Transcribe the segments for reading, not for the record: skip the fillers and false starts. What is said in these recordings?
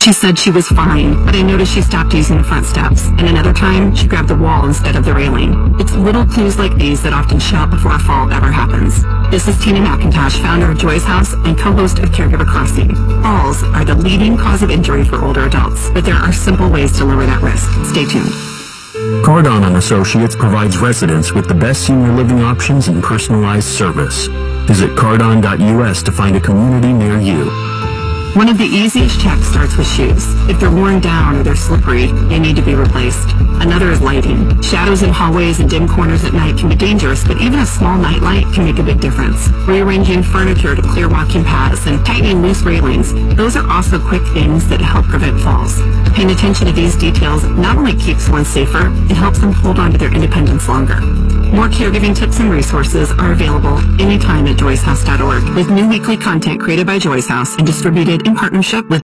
She said she was fine, but I noticed she stopped using the front steps, and another time, she grabbed the wall instead of the railing. It's little clues like these that often show up before a fall ever happens. This is Tina McIntosh, founder of Joy's House and co-host of Caregiver Crossing. Falls are the leading cause of injury for older adults, but there are simple ways to lower that risk. Stay tuned. Cardon & Associates provides residents with the best senior living options and personalized service. Visit cardon.us to find a community near you. One of the easiest checks starts with shoes. If they're worn down or they're slippery, they need to be replaced. Another is lighting. Shadows in hallways and dim corners at night can be dangerous, but even a small nightlight can make a big difference. Rearranging furniture to clear walking paths and tightening loose railings, those are also quick things that help prevent falls. Paying attention to these details not only keeps one safer, it helps them hold on to their independence longer. More caregiving tips and resources are available anytime at joyshouse.org, with new weekly content created by Joy's House and distributed in partnership with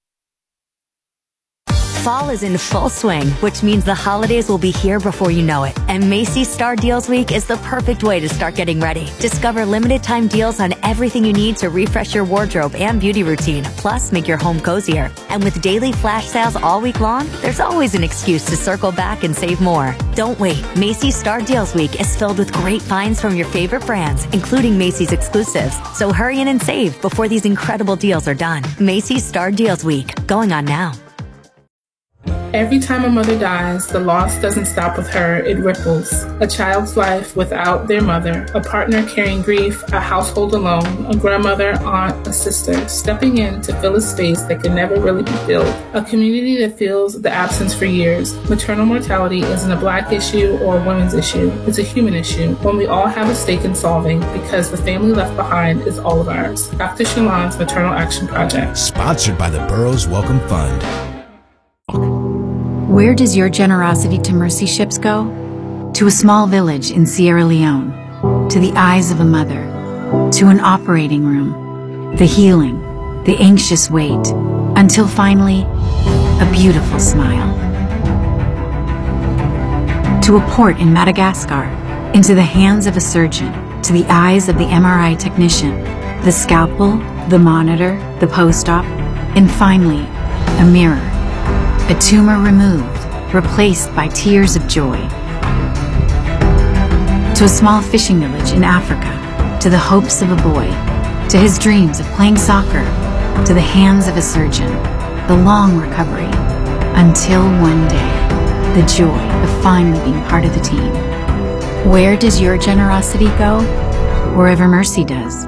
Fall is in full swing, which means the holidays will be here before you know it. And Macy's Star Deals Week is the perfect way to start getting ready. Discover limited time deals on everything you need to refresh your wardrobe and beauty routine, plus make your home cozier. And with daily flash sales all week long, there's always an excuse to circle back and save more. Don't wait. Macy's Star Deals Week is filled with great finds from your favorite brands, including Macy's exclusives. So hurry in and save before these incredible deals are done. Macy's Star Deals Week, going on now. Every time a mother dies, the loss doesn't stop with her, it ripples. A child's life without their mother, a partner carrying grief, a household alone, a grandmother, aunt, a sister, stepping in to fill a space that can never really be filled. A community that feels the absence for years. Maternal mortality isn't a Black issue or a women's issue. It's a human issue, one we all have a stake in solving because the family left behind is all of ours. Dr. Shalon's Maternal Action Project. Sponsored by the Burroughs Welcome Fund. Where does your generosity to mercy ships go? To a small village in Sierra Leone, to the eyes of a mother, to an operating room, the healing, the anxious wait, until finally, a beautiful smile. To a port in Madagascar, into the hands of a surgeon, to the eyes of the MRI technician, the scalpel, the monitor, the post-op, and finally, a mirror. A tumor removed, replaced by tears of joy. To a small fishing village in Africa, to the hopes of a boy, to his dreams of playing soccer, to the hands of a surgeon, the long recovery, until one day, the joy of finally being part of the team. Where does your generosity go? Wherever mercy does.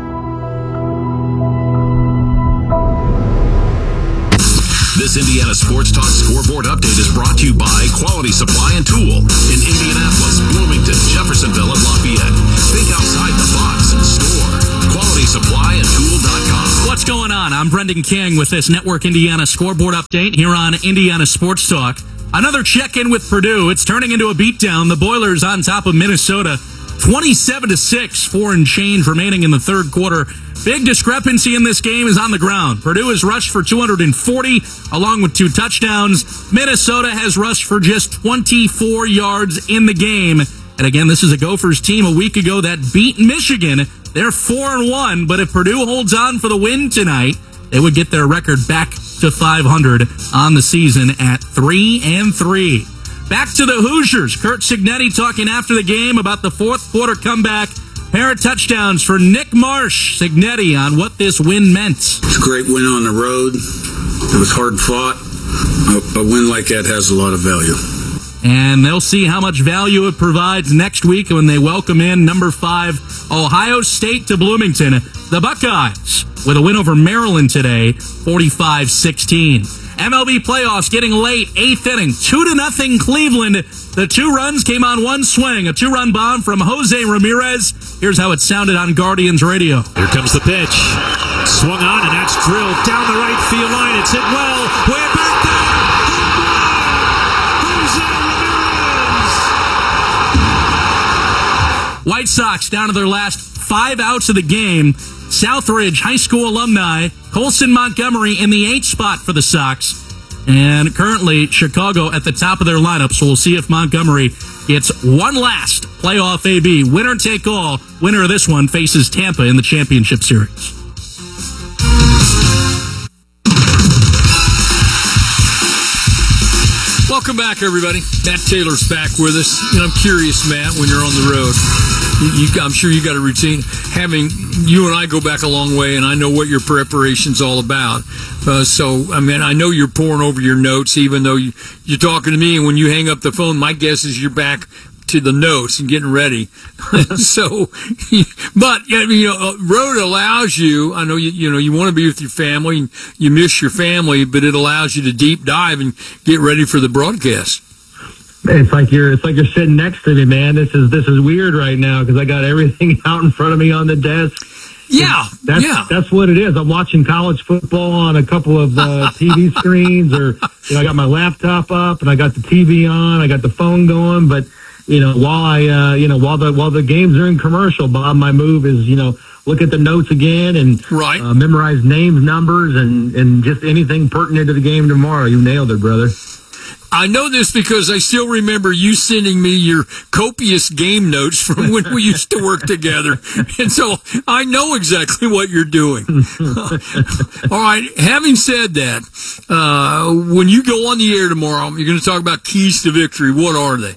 This Indiana Sports Talk Scoreboard Update is brought to you by Quality Supply and Tool in Indianapolis, Bloomington, Jeffersonville, and Lafayette. Think outside the box. Store QualitySupplyandTool.com. What's going on? I'm Brendan King with this Network Indiana Scoreboard Update here on Indiana Sports Talk. Another check-in with Purdue. It's turning into a beatdown. The Boilers on top of Minnesota, 27-6, 4 and change remaining in the third quarter. Big discrepancy in this game is on the ground. Purdue has rushed for 240 along with 2 touchdowns. Minnesota has rushed for just 24 yards in the game. And again, this is a Gophers team a week ago that beat Michigan. They're 4-1, but if Purdue holds on for the win tonight, they would get their record back to 500 on the season at 3-3. Back to the Hoosiers. Curt Cignetti talking after the game about the fourth quarter comeback. Pair of touchdowns for Nick Marsh. Cignetti on what this win meant. It's a great win on the road. It was hard fought. A win like that has a lot of value. And they'll see how much value it provides next week when they welcome in number 5 Ohio State to Bloomington. The Buckeyes with a win over Maryland today, 45-16. MLB playoffs getting late, 8th inning, 2-0 Cleveland. The 2 runs came on one swing, a 2-run bomb from Jose Ramirez. Here's how it sounded on Guardians Radio. Here comes the pitch. Swung on, and that's drilled down the right field line. It's hit well. Way back there. Jose Ramirez. White Sox down to their last 5 outs of the game. Southridge High School alumni Colson Montgomery in the 8th spot for the Sox. And currently, Chicago at the top of their lineup, so we'll see if Montgomery gets one last playoff AB. Winner take all. Winner of this one faces Tampa in the championship series. Welcome back, everybody. Matt Taylor's back with us. I'm curious, Matt, when you're on the road, I'm sure you got a routine. Having you and I go back a long way, and I know what your preparation's all about. I know you're pouring over your notes, even though you're talking to me, and when you hang up the phone, my guess is you're back to the notes and getting ready. Road allows you, I know you want to be with your family and you miss your family, but it allows you to deep dive and get ready for the broadcast. It's like you're sitting next to me, man. This is weird right now because I got everything out in front of me on the desk. Yeah, that's what it is. I'm watching college football on a couple of TV screens, or I got my laptop up and I got the TV on, I got the phone going, but while the games are in commercial, Bob, my move is, look at the notes again and memorize names, numbers, and just anything pertinent to the game tomorrow. You nailed it, brother. I know this because I still remember you sending me your copious game notes from when we used to work together. And so I know exactly what you're doing. All right. Having said that, when you go on the air tomorrow, you're going to talk about keys to victory. What are they?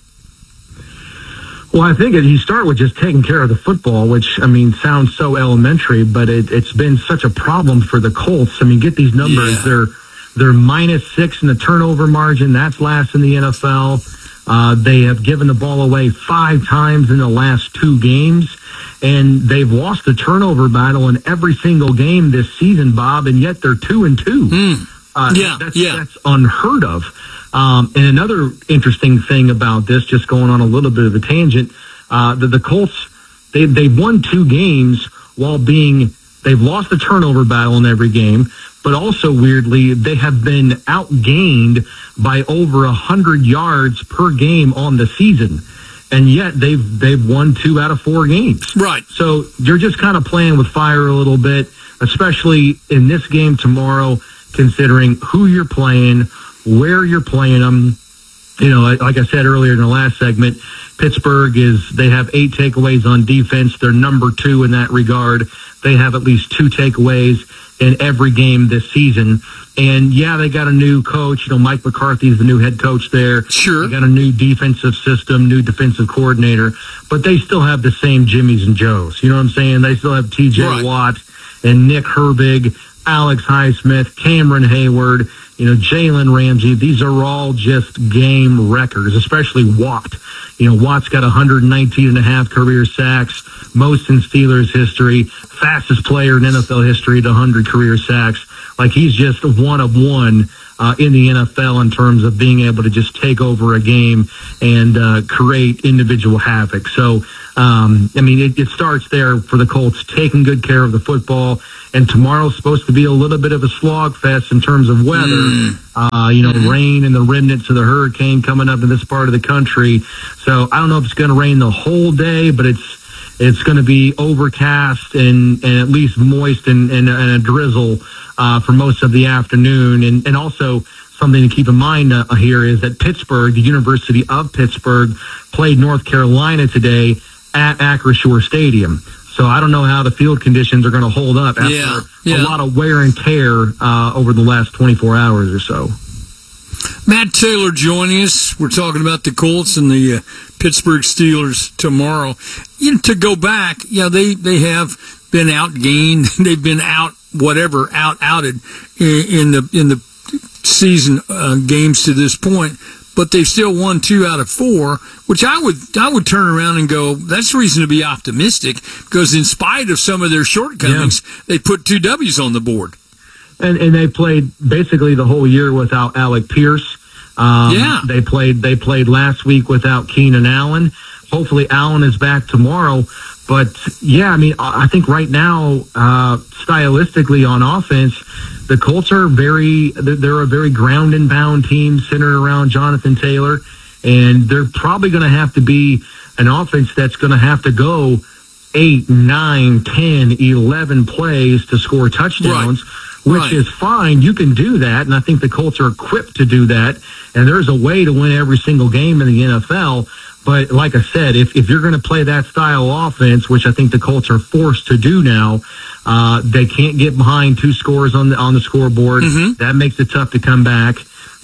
Well, I think you start with just taking care of the football, which, sounds so elementary, but it's been such a problem for the Colts. Get these numbers. Yeah. They're -6 in the turnover margin. That's last in the NFL. They have given the ball away 5 times in the last 2 games, and they've lost the turnover battle in every single game this season, Bob, and yet they're 2-2. That's unheard of. And another interesting thing about this, just going on a little bit of a tangent, the Colts, they've won 2 games while they've lost the turnover battle in every game, but also weirdly, they have been outgained by over 100 yards per game on the season. And yet they've won 2 out of 4 games. Right. So you're just kind of playing with fire a little bit, especially in this game tomorrow, considering who you're playing, where you're playing them. Like I said earlier in the last segment, Pittsburgh they have 8 takeaways on defense. They're number 2 in that regard. They have at least 2 takeaways in every game this season. And they got a new coach. Mike McCarthy is the new head coach there. Sure. They got a new defensive system, new defensive coordinator, but they still have the same Jimmies and Joes. You know what I'm saying? They still have TJ Watt and Nick Herbig, Alex Highsmith, Cameron Hayward, Jalen Ramsey. These are all just game wreckers, especially Watt. Watt's got 119.5 career sacks, most in Steelers history, fastest player in NFL history to 100 career sacks. Like, he's just one of one in the NFL in terms of being able to just take over a game and create individual havoc. So, it starts there for the Colts, taking good care of the football. And tomorrow's supposed to be a little bit of a slog fest in terms of weather. Rain and the remnants of the hurricane coming up in this part of the country. So I don't know if it's going to rain the whole day, but it's going to be overcast and at least moist and a drizzle for most of the afternoon. And also something to keep in mind here is that Pittsburgh, the University of Pittsburgh, played North Carolina today at Acrisure Stadium. So I don't know how the field conditions are going to hold up after a lot of wear and tear over the last 24 hours or so. Matt Taylor joining us. We're talking about the Colts and the Pittsburgh Steelers tomorrow. To go back, they have been outgained. They've been outed in the season games to this point. But they've still won 2 out of 4, which I would turn around and go, that's reason to be optimistic, because in spite of some of their shortcomings, they put 2 W's on the board. And they played basically the whole year without Alec Pierce. They played last week without Keenan Allen. Hopefully Allen is back tomorrow. But I think right now, stylistically on offense, the Colts are they're a very ground and pound team centered around Jonathan Taylor, and they're probably going to have to be an offense that's going to have to go 8, 9, 10, 11 plays to score touchdowns, which is fine. You can do that, and I think the Colts are equipped to do that, and there's a way to win every single game in the NFL. But like I said, if you're going to play that style offense, which I think the Colts are forced to do now, they can't get behind 2 scores on the scoreboard. Mm-hmm. That makes it tough to come back.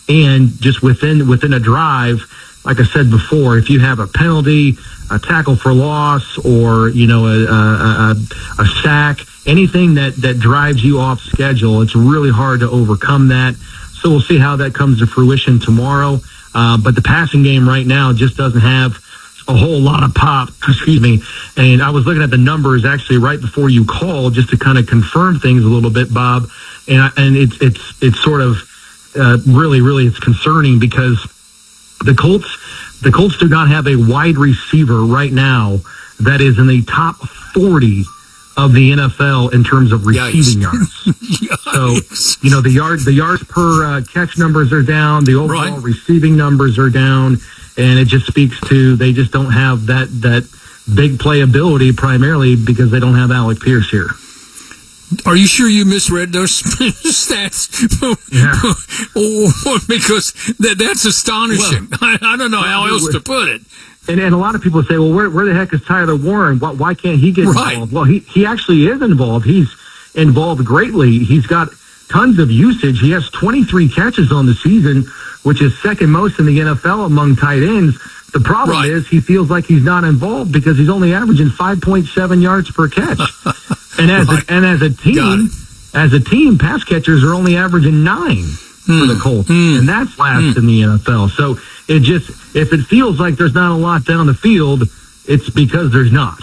And just within a drive, like I said before, if you have a penalty, a tackle for loss, or a sack, anything that drives you off schedule, it's really hard to overcome that. So we'll see how that comes to fruition tomorrow. But the passing game right now just doesn't have a whole lot of pop. Excuse me. And I was looking at the numbers actually right before you called just to kind of confirm things a little bit, Bob. And it's sort of really it's concerning because the Colts do not have a wide receiver right now that is in the top 40 of the NFL in terms of receiving yards. So, the yards per catch numbers are down, the overall receiving numbers are down, and it just speaks to they just don't have that big playability primarily because they don't have Alec Pierce here. Are you sure you misread those stats? Yeah. Because that's astonishing. Well, I don't know how else to put it. And a lot of people say, well, where the heck is Tyler Warren? Why can't he get involved? Well, he actually is involved. He's involved greatly. He's got tons of usage. He has 23 catches on the season, which is second most in the NFL among tight ends. The problem is he feels like he's not involved because he's only averaging 5.7 yards per catch. And as a team, pass catchers are only averaging 9 for the Colts, and that's last in the NFL. So if it feels like there's not a lot down the field, it's because there's not.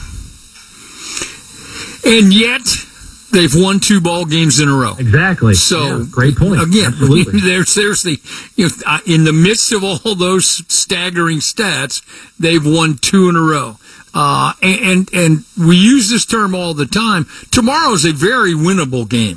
And yet they've won 2 ball games in a row. Exactly. So great point. Again, absolutely. There's the in the midst of all those staggering stats, they've won 2 in a row. And we use this term all the time. Tomorrow is a very winnable game.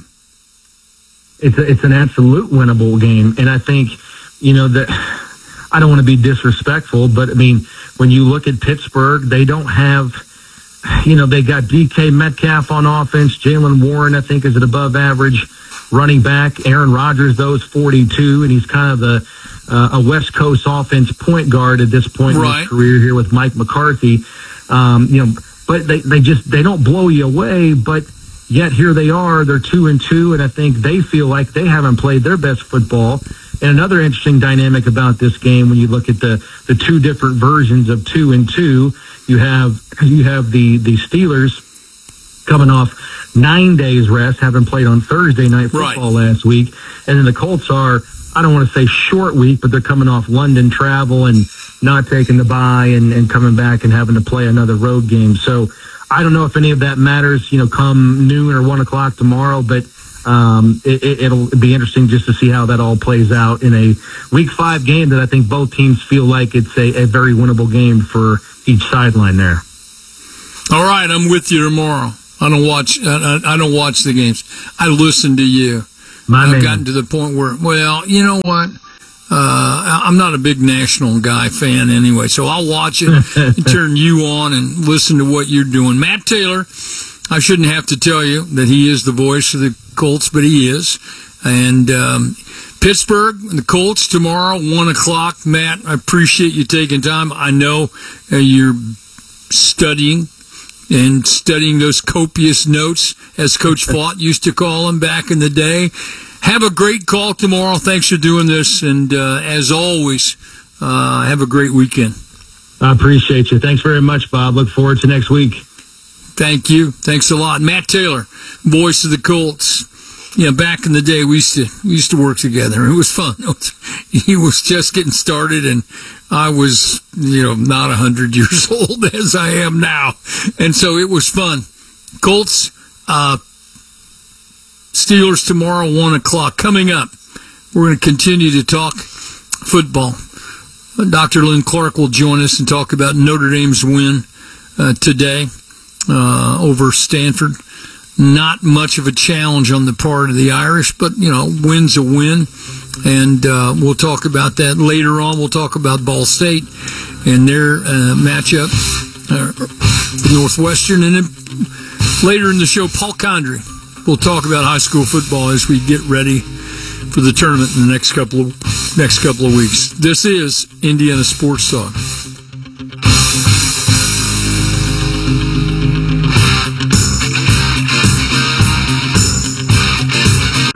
It's an absolute winnable game, and I think that I don't want to be disrespectful, but I mean when you look at Pittsburgh, they don't have. They got DK Metcalf on offense. Jaylen Warren, I think, is at above average running back. Aaron Rodgers, though, is 42, and he's kind of a West Coast offense point guard at this point in his career here with Mike McCarthy. But they don't blow you away, but yet here they are. They're 2-2, and I think they feel like they haven't played their best football. And another interesting dynamic about this game, when you look at the 2 different versions of 2-2, you have the Steelers coming off 9 days rest, having played on Thursday night football last week, and then the Colts are, I don't want to say short week, but they're coming off London travel and not taking the bye and coming back and having to play another road game. So I don't know if any of that matters, come noon or 1 o'clock tomorrow, but it'll be interesting just to see how that all plays out in a Week 5 game that I think both teams feel like it's a very winnable game for each sideline there. All right, I'm with you tomorrow. I don't watch the games. I listen to you. I've gotten to the point where, well, you know what? I'm not a big National Guy fan anyway, so I'll watch it and turn you on and listen to what you're doing. Matt Taylor, I shouldn't have to tell you that he is the voice of the Colts, but he is. And Pittsburgh, the Colts tomorrow, 1 o'clock. Matt, I appreciate you taking time. I know you're studying those copious notes, as Coach Vaught used to call them back in the day. Have a great call tomorrow. Thanks for doing this. And as always, have a great weekend. I appreciate you. Thanks very much, Bob. Look forward to next week. Thank you. Thanks a lot. Matt Taylor, voice of the Colts. Back in the day, we used to work together. It was fun. He was just getting started, and I was, not 100 years old as I am now. And so it was fun. Colts, Steelers tomorrow, 1 o'clock. Coming up, we're going to continue to talk football. Dr. Lynn Clark will join us and talk about Notre Dame's win today over Stanford. Not much of a challenge on the part of the Irish, but, win's a win. And we'll talk about that later on. We'll talk about Ball State and their matchup, Northwestern. And then later in the show, Paul Condry will talk about high school football as we get ready for the tournament in the next couple of weeks. This is Indiana Sports Talk. Greg Ballard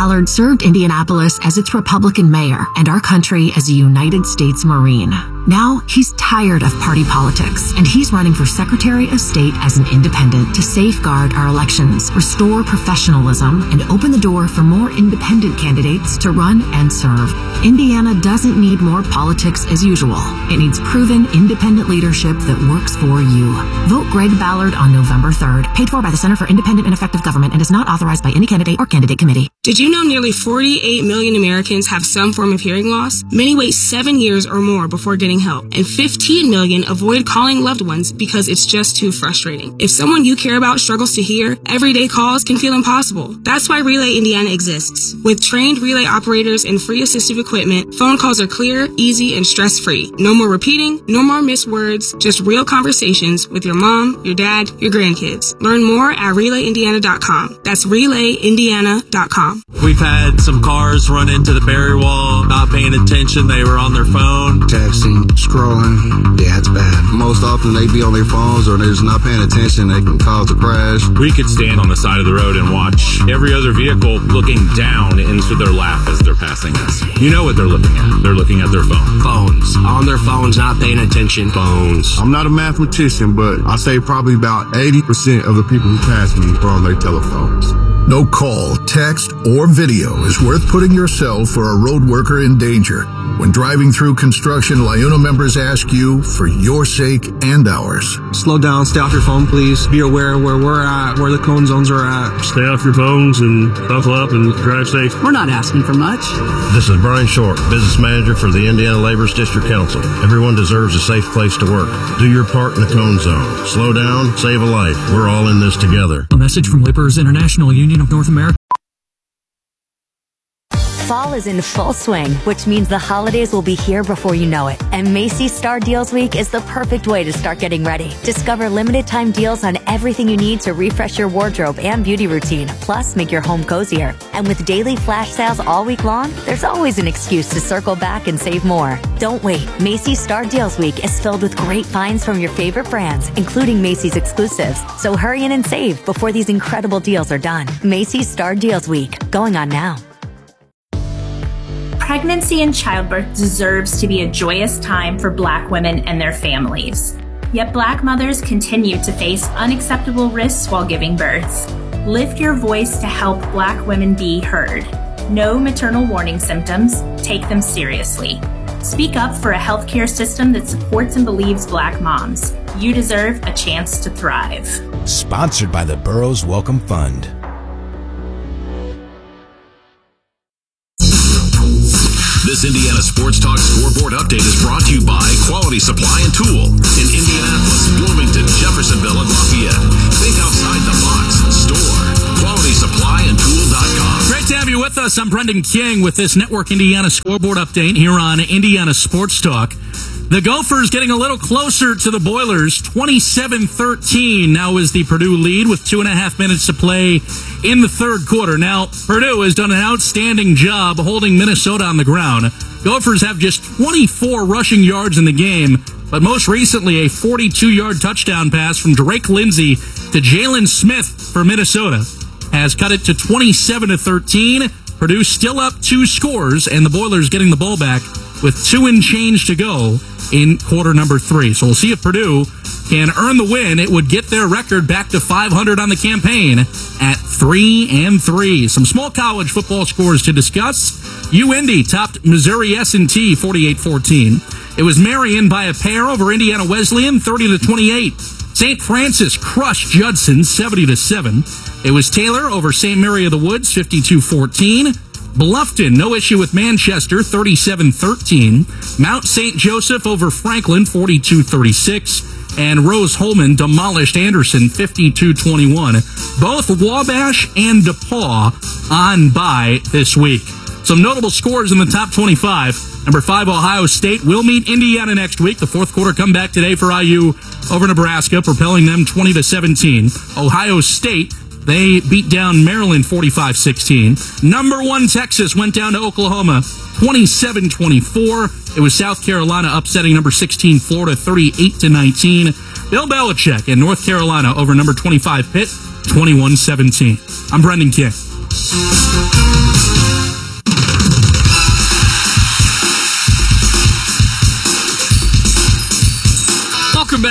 Ballard served Indianapolis as its Republican mayor and our country as a United States Marine. Now, he's tired of party politics, and he's running for Secretary of State as an independent to safeguard our elections, restore professionalism, and open the door for more independent candidates to run and serve. Indiana doesn't need more politics as usual. It needs proven, independent leadership that works for you. Vote Greg Ballard on November 3rd. Paid for by the Center for Independent and Effective Government and is not authorized by any candidate or candidate committee. Did you know nearly 48 million Americans have some form of hearing loss? Many wait 7 years or more before getting help, and 15 million avoid calling loved ones because it's just too frustrating. If someone you care about struggles to hear, everyday calls can feel impossible. That's why Relay Indiana exists. With trained relay operators and free assistive equipment, phone calls are clear, easy, and stress-free. No more repeating, no more missed words, just real conversations with your mom, your dad, your grandkids. Learn more at RelayIndiana.com. That's RelayIndiana.com. We've had some cars run into the barrier wall, not paying attention. They were on their phone. Texting, scrolling. Yeah, it's bad. Most often they be on their phones or they're just not paying attention. They can cause a crash. We could stand on the side of the road and watch every other vehicle looking down into their lap as they're passing us. You know what they're looking at. They're looking at their phone. Phones. On their phones, not paying attention. Phones. I'm not a mathematician, but I say probably about 80% of the people who pass me are on their telephones. No call, text, or video is worth putting yourself or a road worker in danger. When driving through construction, LIUNA members ask you, for your sake and ours. Slow down, stay off your phone, please. Be aware of where we're at, where the cone zones are at. Stay off your phones and buckle up and drive safe. We're not asking for much. This is Brian Short, Business Manager for the Indiana Laborers District Council. Everyone deserves a safe place to work. Do your part in the cone zone. Slow down, save a life. We're all in this together. A message from Laborers International Union of North America. Fall is in full swing, which means the holidays will be here before you know it. And Macy's Star Deals Week is the perfect way to start getting ready. Discover limited time deals on everything you need to refresh your wardrobe and beauty routine, plus make your home cozier. And with daily flash sales all week long, there's always an excuse to circle back and save more. Don't wait. Macy's Star Deals Week is filled with great finds from your favorite brands, including Macy's exclusives. So hurry in and save before these incredible deals are done. Macy's Star Deals Week, going on now. Pregnancy and childbirth deserves to be a joyous time for Black women and their families. Yet Black mothers continue to face unacceptable risks while giving birth. Lift your voice to help Black women be heard. Know maternal warning symptoms, take them seriously. Speak up for a healthcare system that supports and believes Black moms. You deserve a chance to thrive. Sponsored by the Burroughs Welcome Fund. This Indiana Sports Talk Scoreboard Update is brought to you by Quality Supply and Tool in Indianapolis, Bloomington, Jeffersonville, and Lafayette. Think outside the box. Store QualitySupplyandTool.com. Great to have you with us. I'm Brendan King with this Network Indiana Scoreboard Update here on Indiana Sports Talk. The Gophers getting a little closer to the Boilers, 27-13 now is the Purdue lead with 2.5 minutes to play in the third quarter. Now, Purdue has done an outstanding job holding Minnesota on the ground. Gophers have just 24 rushing yards in the game, but most recently a 42-yard touchdown pass from Drake Lindsey to Jalen Smith for Minnesota has cut it to 27-13. Purdue still up 2 scores, and the Boilers getting the ball back with 2 and change to go in quarter number 3. So we'll see if Purdue can earn the win. It would get their record back to 500 on the campaign at 3-3. Some small college football scores to discuss. UIndy topped Missouri S&T 48-14. It was Marion by a pair over Indiana Wesleyan 30-28. St. Francis crushed Judson 70-7. It was Taylor over St. Mary of the Woods 52-14. Bluffton, no issue with Manchester, 37-13. Mount St. Joseph over Franklin, 42-36. And Rose-Hulman demolished Anderson, 52-21. Both Wabash and DePaul on bye this week. Some notable scores in the top 25. Number 5, Ohio State will meet Indiana next week. The fourth quarter comeback today for IU over Nebraska, propelling them 20-17. Ohio State, they beat down Maryland 45-16. Number 1, Texas went down to Oklahoma 27-24. It was South Carolina upsetting number 16 Florida 38-19. Bill Belichick in North Carolina over number 25 Pitt 21-17. I'm Brendan King.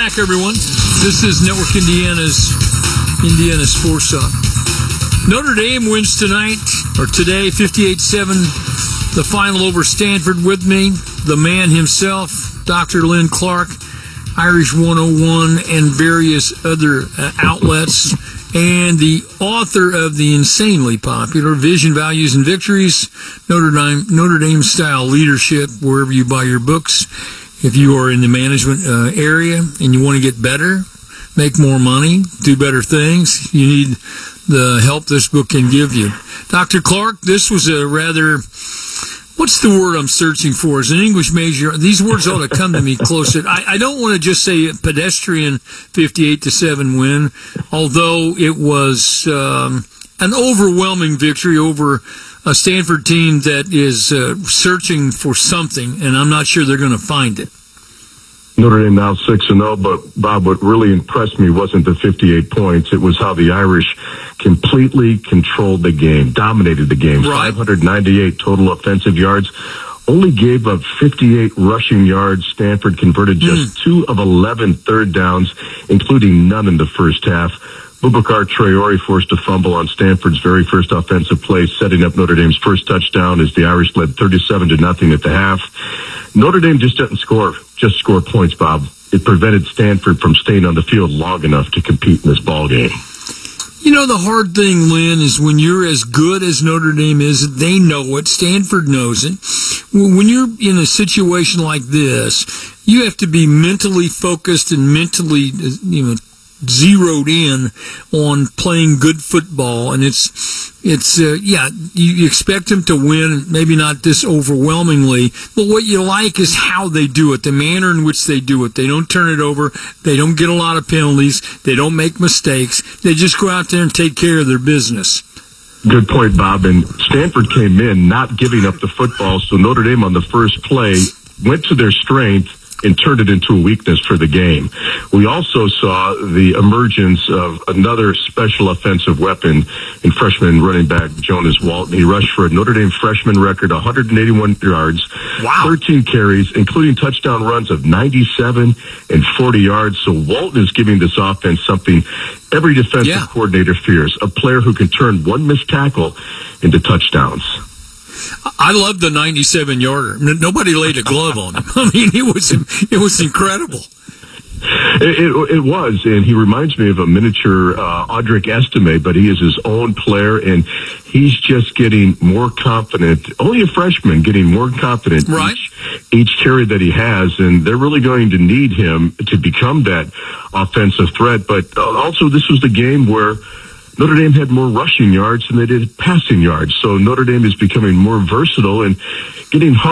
back, everyone. This is Network Indiana's Indiana Sports Talk. Notre Dame wins tonight, or today, 58-7. The final over Stanford. With me, the man himself, Dr. Lynn Clark, Irish 101, and various other outlets, and the author of the insanely popular Vision, Values, and Victories, Notre Dame Style Leadership, wherever you buy your books. If you are in the management area and you want to get better, make more money, do better things, you need the help this book can give you. Dr. Clark, this was a rather, what's the word I'm searching for? As an English major, these words ought to come to me closer. I don't want to just say pedestrian 58-7 win, although it was an overwhelming victory over a Stanford team that is searching for something, and I'm not sure they're going to find it. Notre Dame now 6-0, but Bob, what really impressed me wasn't the 58 points. It was how the Irish completely controlled the game, dominated the game. Right. 598 total offensive yards, only gave up 58 rushing yards. Stanford converted just 2 of 11 third downs, including none in the first half. Boubacar Traore forced a fumble on Stanford's very first offensive play, setting up Notre Dame's first touchdown as the Irish led 37-0 at the half. Notre Dame just didn't score points, Bob. It prevented Stanford from staying on the field long enough to compete in this ball game. You know, the hard thing, Lynn, is when you're as good as Notre Dame is, they know it. Stanford knows it. When you're in a situation like this, you have to be mentally focused and mentally, zeroed in on playing good football, and you expect them to win, maybe not this overwhelmingly, but what you like is how they do it, the manner in which they do it. They don't turn it over, they don't get a lot of penalties, they don't make mistakes, they just go out there and take care of their business. Good point, Bob. And Stanford came in not giving up the football, so Notre Dame on the first play went to their strength and turned it into a weakness for the game. We also saw the emergence of another special offensive weapon in freshman running back Jonas Walton. He rushed for a Notre Dame freshman record, 181 yards, 13 carries, including touchdown runs of 97 and 40 yards. So Walton is giving this offense something every defensive coordinator fears, a player who can turn one missed tackle into touchdowns. I love the 97-yarder. Nobody laid a glove on him. I mean, it was incredible. It was, and he reminds me of a miniature Audric Estime, but he is his own player, and he's just getting more confident. Only a freshman, getting more confident each carry that he has, and they're really going to need him to become that offensive threat. But also, this was the game where Notre Dame had more rushing yards than they did passing yards. So Notre Dame is becoming more versatile and getting hard.